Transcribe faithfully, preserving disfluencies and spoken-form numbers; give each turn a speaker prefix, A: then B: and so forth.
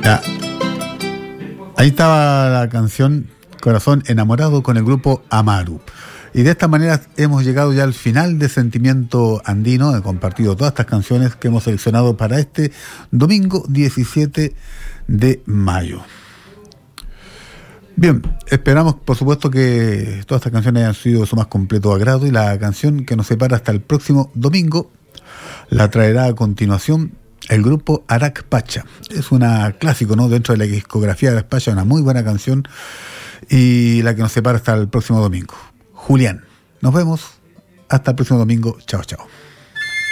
A: Ya. Ahí estaba la canción Corazón Enamorado con el grupo Amaru. Y de esta manera hemos llegado ya al final de Sentimiento Andino. He compartido todas estas canciones que hemos seleccionado para este domingo diecisiete de mayo. Bien, esperamos por supuesto que todas estas canciones hayan sido de su más completo agrado, y la canción que nos separa hasta el próximo domingo la traerá a continuación el grupo Arak Pacha. Es una clásico, ¿no?, dentro de la discografía de Arak Pacha, una muy buena canción, y la que nos separa hasta el próximo domingo. Julián, nos vemos hasta el próximo domingo. Chao, chao.